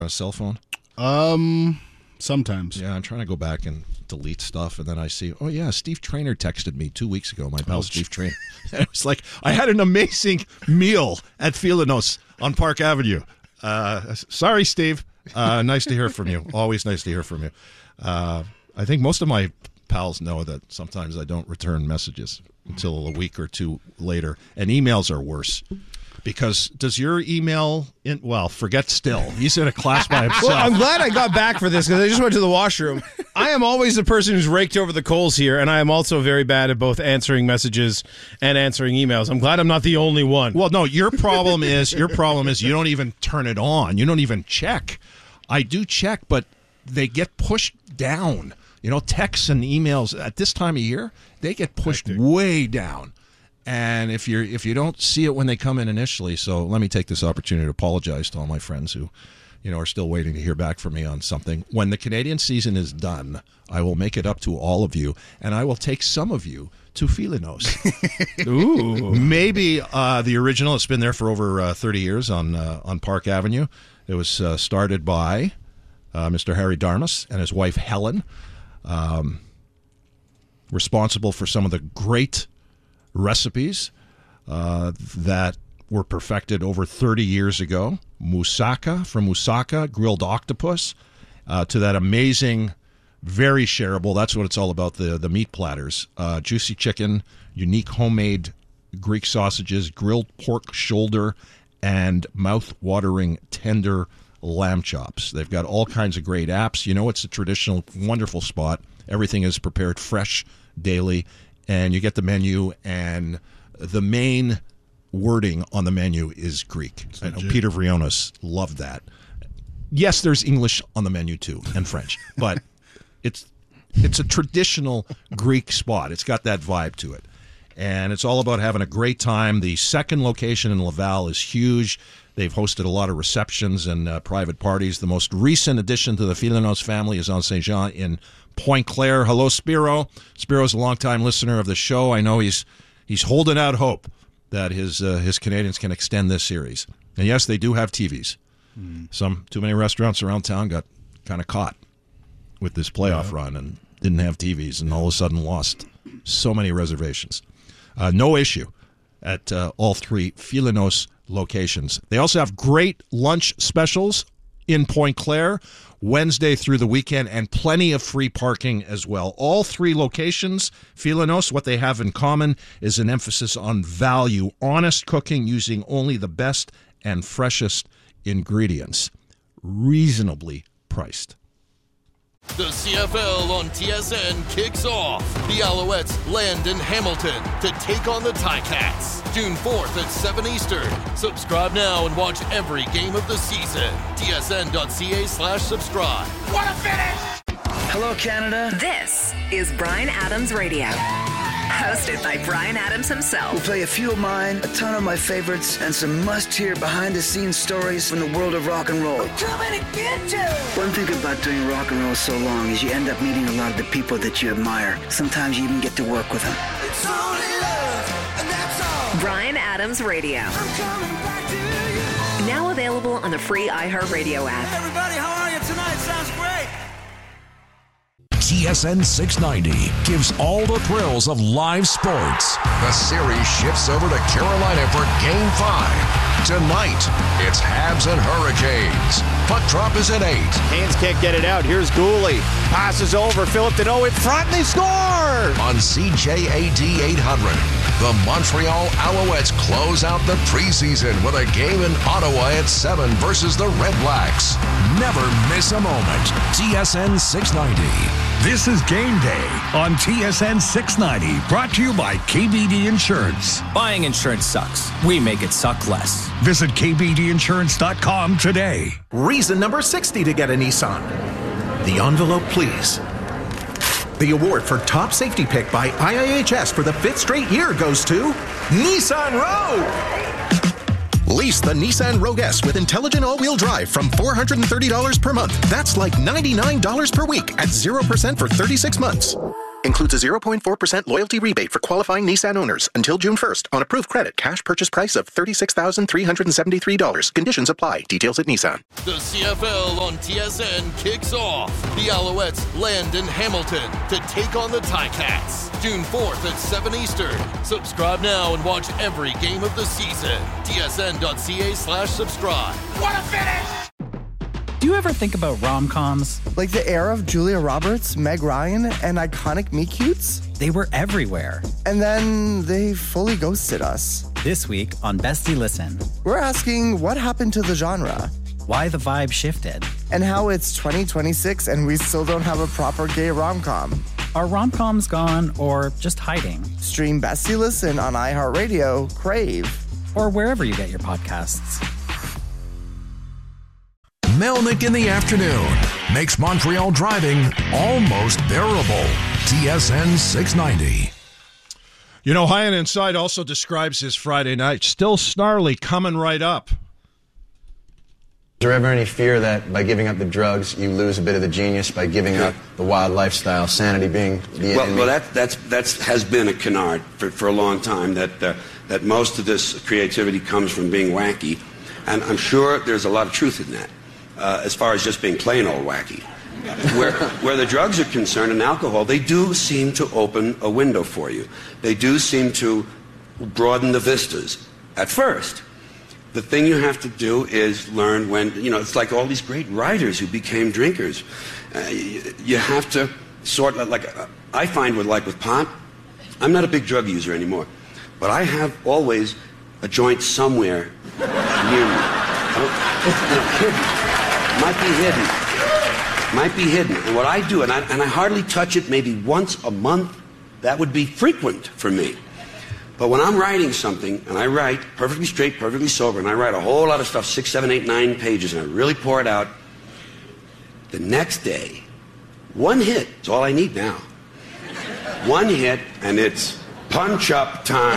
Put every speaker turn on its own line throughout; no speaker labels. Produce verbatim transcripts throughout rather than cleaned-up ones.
a cell phone?
Um, sometimes.
Yeah, I'm trying to go back and delete stuff, and then I see, oh yeah, Steve Traynor texted me two weeks ago. My pal oh, Steve Traynor. And it was like, I had an amazing meal at Filinos on Park Avenue. Uh, sorry, Steve. Uh, nice to hear from you. Always nice to hear from you. Uh, I think most of my pals know that sometimes I don't return messages until a week or two later, and emails are worse. Because does your email, in, well, forget Still. He's in a class by himself.
Well, I'm glad I got back for this because I just went to the washroom. I am always the person who's raked over the coals here, and I am also very bad at both answering messages and answering emails. I'm glad I'm not the only one.
Well, no, your problem is your problem is you don't even turn it on. You don't even check. I do check, but they get pushed down. You know, texts and emails at this time of year, they get pushed way down. And if you're if you don't see it when they come in initially, so let me take this opportunity to apologize to all my friends who, you know, are still waiting to hear back from me on something. When the Canadian season is done, I will make it up to all of you, and I will take some of you to Filinos.
Ooh,
maybe uh, the original. It's been there for over uh, thirty years on uh, on Park Avenue. It was uh, started by uh, Mister Harry Darmus and his wife Helen, um, responsible for some of the great recipes uh, that were perfected over thirty years ago. Moussaka, from moussaka, grilled octopus, uh, to that amazing, very shareable, that's what it's all about, the, the meat platters. Uh, juicy chicken, unique homemade Greek sausages, grilled pork shoulder, and mouth-watering tender lamb chops. They've got all kinds of great apps. You know, it's a traditional, wonderful spot. Everything is prepared fresh daily. And you get the menu, and the main wording on the menu is Greek. I know Peter Vrionis loved that. Yes, there's English on the menu too, and French, but it's it's a traditional Greek spot. It's got that vibe to it, and it's all about having a great time. The second location in Laval is huge. They've hosted a lot of receptions and uh, private parties. The most recent addition to the Filinos family is on Saint Jean in Point Claire. Hello, Spiro. Spiro's a longtime listener of the show. I know he's he's holding out hope that his uh, his Canadians can extend this series. And yes, they do have T Vs. Mm. Some too many restaurants around town got kind of caught with this playoff yeah. run and didn't have T Vs, and all of a sudden lost so many reservations. Uh, no issue at uh, all three Filinos locations. They also have great lunch specials in Point Claire, Wednesday through the weekend, and plenty of free parking as well. All three locations, Filinos, what they have in common is an emphasis on value, honest cooking using only the best and freshest ingredients, reasonably priced.
The C F L on T S N kicks off. The Alouettes land in Hamilton to take on the Ticats. June fourth at seven Eastern. Subscribe now and watch every game of the season. T S N dot C A slash subscribe.
What a finish!
Hello, Canada.
This is Bryan Adams Radio. Hosted by Bryan Adams himself.
We'll play a few of mine, a ton of my favorites, and some must-hear behind-the-scenes stories from the world of rock and roll.
We're coming to get you!
One thing about doing rock and roll so long is you end up meeting a lot of the people that you admire. Sometimes you even get to work with them.
It's only love, and that's all.
Bryan Adams Radio.
I'm coming back to you.
Now available on the free iHeartRadio app.
Hey everybody, how are you tonight? Sounds great.
T S N six ninety gives all the thrills of live sports.
The series shifts over to Carolina for Game five. Tonight, it's Habs and Hurricanes. Puck drop is at eight.
Canes can't get it out. Here's Gooley. Passes over. Philip Deneau in front, and they score!
On C J A D eight hundred, the Montreal Alouettes close out the preseason with a game in Ottawa at seven versus the Red Blacks.
Never miss a moment. T S N six ninety.
This is Game Day on T S N six ninety, brought to you by K B D Insurance.
Buying insurance sucks. We make it suck less.
Visit K B D insurance dot com today.
Reason number sixty to get a Nissan. The envelope, please. The award for top safety pick by I I H S for the fifth straight year goes to Nissan Rogue. Lease the Nissan Rogue S with intelligent all-wheel drive from four hundred thirty dollars per month. That's like ninety-nine dollars per week at zero percent for thirty-six months. Includes a zero point four percent loyalty rebate for qualifying Nissan owners until June first on approved credit. Cash purchase price of thirty-six thousand three hundred seventy-three dollars. Conditions apply. Details at Nissan.
The C F L on T S N kicks off. The Alouettes land in Hamilton to take on the Ticats. June fourth at seven Eastern. Subscribe now and watch every game of the season. T S N dot C A slash subscribe.
What a finish!
Do you ever think about rom-coms?
Like the era of Julia Roberts, Meg Ryan, and iconic meet-cutes?
They were everywhere.
And then they fully ghosted us.
This week on Bestie Listen,
we're asking what happened to the genre?
Why the vibe shifted?
And how it's twenty twenty-six and we still don't have a proper gay rom-com.
Are rom-coms gone or just hiding?
Stream Bestie Listen on iHeartRadio, Crave,
or wherever you get your podcasts.
Melnick in the afternoon makes Montreal driving almost bearable. T S N six ninety.
You know, High and Inside also describes his Friday night. Still snarly, coming right up.
Is there ever any fear that by giving up the drugs, you lose a bit of the genius by giving up the wild lifestyle, sanity being the
well,
enemy?
Well, that that's that's has been a canard for, for a long time, that uh, that most of this creativity comes from being wacky. And I'm sure there's a lot of truth in that, uh, as far as just being plain old wacky. Where, where the drugs are concerned and alcohol, they do seem to open a window for you. They do seem to broaden the vistas at first. The thing you have to do is learn when, you know, it's like all these great writers who became drinkers. Uh, you, you have to sort of, like, uh, I find with, like with pot, I'm not a big drug user anymore, but I have always a joint somewhere near me. I don't, you know, hidden. Might be hidden. Might be hidden. And what I do, and I, and I hardly touch it maybe once a month, that would be frequent for me. But when I'm writing something, and I write perfectly straight, perfectly sober, and I write a whole lot of stuff, six, seven, eight, nine pages, and I really pour it out, the next day, one hit is all I need now. One hit, and it's punch-up time.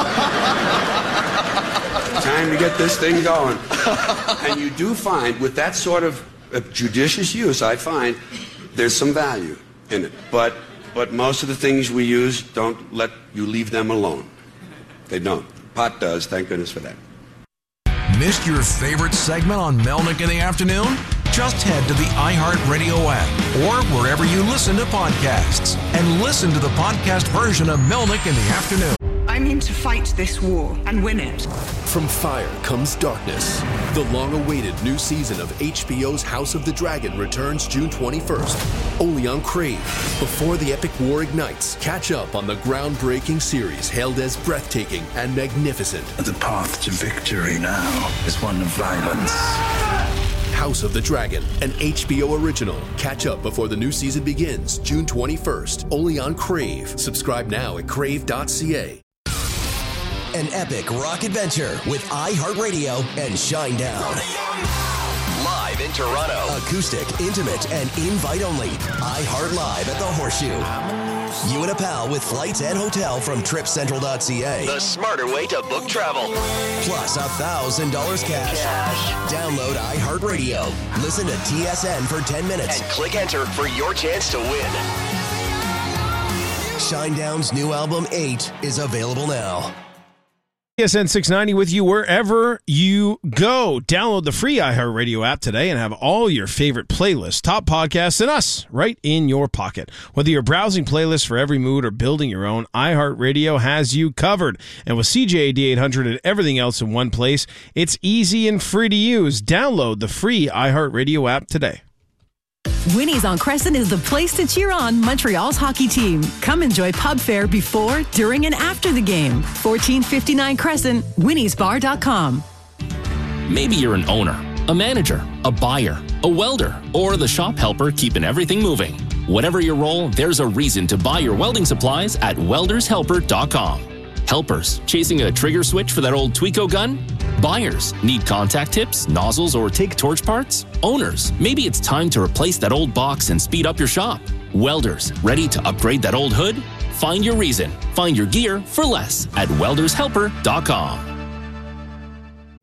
Time to get this thing going. And you do find, with that sort of judicious use, I find there's some value in it. But, but most of the things we use don't let you leave them alone. They don't. Pot does, thank goodness for that.
Missed your favorite segment on Melnick in the afternoon? Just head to the iHeartRadio app or wherever you listen to podcasts and listen to the podcast version of Melnick in the afternoon.
I'm in to fight this war and win it.
From fire comes darkness. The long-awaited new season of H B O's House of the Dragon returns June twenty-first, only on Crave. Before the epic war ignites, catch up on the groundbreaking series hailed as breathtaking and magnificent.
The path to victory now is one of violence.
House of the Dragon, an H B O original. Catch up before the new season begins June twenty-first, only on Crave. Subscribe now at crave dot c a.
An epic rock adventure with iHeartRadio and Shinedown. Live in Toronto. Acoustic, intimate, and invite only. iHeart Live at the Horseshoe. You and a pal with flights and hotel from trip central dot c a. The smarter way to book travel. Plus one thousand dollars cash. cash. Download iHeartRadio. Listen to T S N for ten minutes. And click enter for your chance to win. Shinedown's new album, eight, is available now.
T S N six ninety with you wherever you go. Download the free iHeartRadio app today and have all your favorite playlists, top podcasts, and us right in your pocket. Whether you're browsing playlists for every mood or building your own, iHeartRadio has you covered. And with C J A D eight hundred and everything else in one place, it's easy and free to use. Download the free iHeartRadio app today.
Winnie's on Crescent is the place to cheer on Montreal's hockey team. Come enjoy pub fare before, during, and after the game. fourteen fifty-nine Crescent, winnies bar dot com.
Maybe you're an owner, a manager, a buyer, a welder, or the shop helper keeping everything moving. Whatever your role, there's a reason to buy your welding supplies at welders helper dot com. Helpers, chasing a trigger switch for that old Tweco gun? Buyers, need contact tips, nozzles, or take torch parts? Owners, maybe it's time to replace that old box and speed up your shop. Welders, ready to upgrade that old hood? Find your reason. Find your gear for less at welders helper dot com.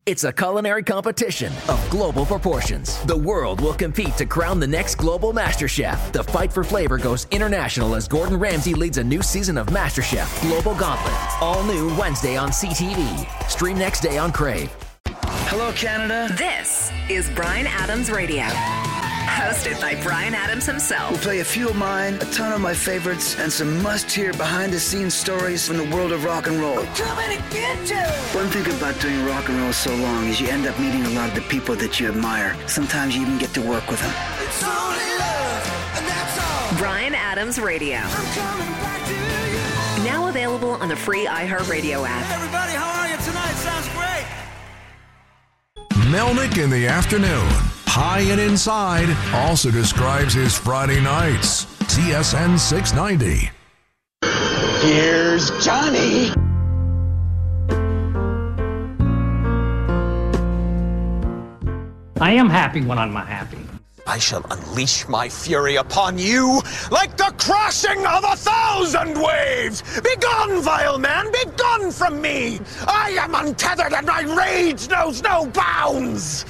It's a culinary competition of global proportions. The world will compete to crown the next global Master Chef. The fight for flavor goes international as Gordon Ramsay leads a new season of Master Chef Global Gauntlet. All new Wednesday on C T V. Stream next day on Crave.
Hello, Canada.
This is Bryan Adams Radio. Hosted by Bryan Adams himself.
We'll play a few of mine, a ton of my favorites, and some must-hear behind-the-scenes stories from the world of rock and roll.
I'm coming to get you.
One thing about doing rock and roll so long is you end up meeting a lot of the people that you admire. Sometimes you even get to work with them.
It's only love, and that's all.
Bryan Adams Radio.
I'm coming back to you.
Now available on the free iHeartRadio app.
Hey, everybody, how are you tonight? Sounds great.
Melnick in the afternoon. High and Inside also describes his Friday nights. T S N six ninety.
Here's Johnny.
I am happy when I'm not happy.
I shall unleash my fury upon you like the crashing of a thousand waves. Begone, vile man, begone from me. I am untethered and my rage knows no bounds.